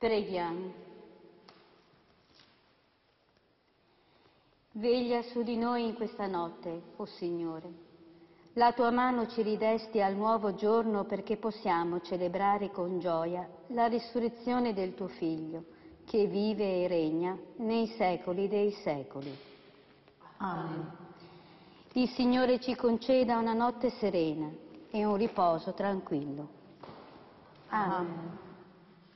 Preghiamo. Veglia su di noi in questa notte, o Signore. La tua mano ci ridesti al nuovo giorno perché possiamo celebrare con gioia la risurrezione del tuo Figlio, che vive e regna nei secoli dei secoli. Amen. Il Signore ci conceda una notte serena e un riposo tranquillo. Amen.